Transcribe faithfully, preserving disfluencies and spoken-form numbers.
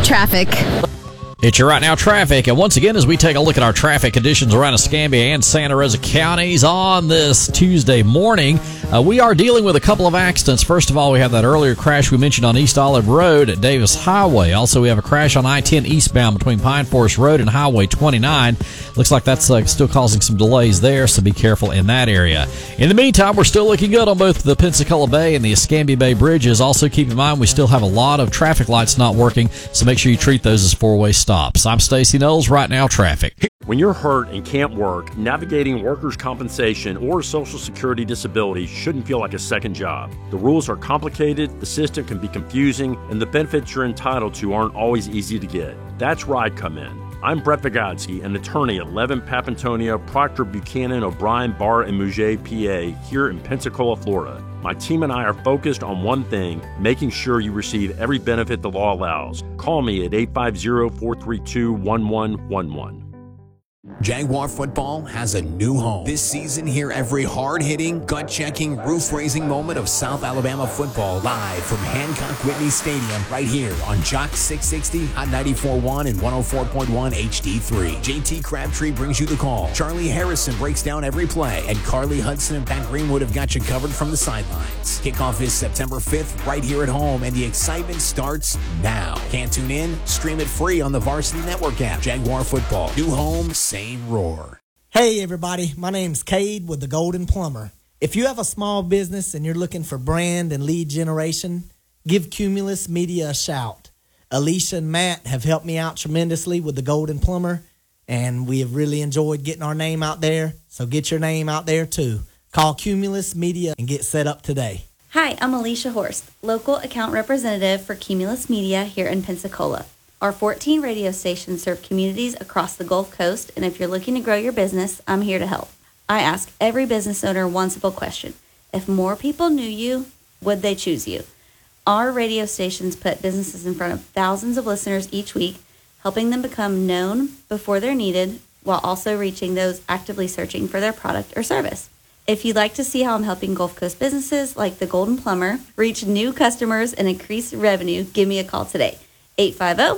traffic. It's your Right Now traffic, and once again, as we take a look at our traffic conditions around Escambia and Santa Rosa counties on this Tuesday morning, uh, we are dealing with a couple of accidents. First of all, we have that earlier crash we mentioned on East Olive Road at Davis Highway. Also, we have a crash on I ten eastbound between Pine Forest Road and Highway twenty-nine. Looks like that's uh, still causing some delays there, so be careful in that area. In the meantime, we're still looking good on both the Pensacola Bay and the Escambia Bay bridges. Also, keep in mind we still have a lot of traffic lights not working, so make sure you treat those as four-way stops. I'm Stacey Knowles, Right Now Traffic. When you're hurt and can't work, navigating workers' compensation or Social Security disability shouldn't feel like a second job. The rules are complicated, the system can be confusing, and the benefits you're entitled to aren't always easy to get. That's where I come in. I'm Brett Vigodsky, an attorney at Levin, Papantonia, Proctor, Buchanan, O'Brien, Barr, and Mouget, P A, here in Pensacola, Florida. My team and I are focused on one thing, making sure you receive every benefit the law allows. Call me at eight five zero, four three two, one one one one. Jaguar football has a new home. This season, hear every hard-hitting, gut-checking, roof-raising moment of South Alabama football live from Hancock Whitney Stadium right here on Jock six sixty, Hot ninety-four point one, and one oh four point one H D three. J T Crabtree brings you the call. Charlie Harrison breaks down every play, and Carly Hudson and Pat Greenwood have got you covered from the sidelines. Kickoff is September fifth right here at home, and the excitement starts now. Can't tune in? Stream it free on the Varsity Network app. Jaguar football. New home, same roar. Hey everybody, my name's Cade with the Golden Plumber. If you have a small business and you're looking for brand and lead generation, give Cumulus Media a shout. Alicia and Matt have helped me out tremendously with the Golden Plumber, and we have really enjoyed getting our name out there, so get your name out there too. Call Cumulus Media and get set up today. Hi, I'm Alicia Horst, local account representative for Cumulus Media here in Pensacola. Our fourteen radio stations serve communities across the Gulf Coast, and if you're looking to grow your business, I'm here to help. I ask every business owner one simple question. If more people knew you, would they choose you? Our radio stations put businesses in front of thousands of listeners each week, helping them become known before they're needed, while also reaching those actively searching for their product or service. If you'd like to see how I'm helping Gulf Coast businesses like the Golden Plumber reach new customers and increase revenue, give me a call today. eight five zero,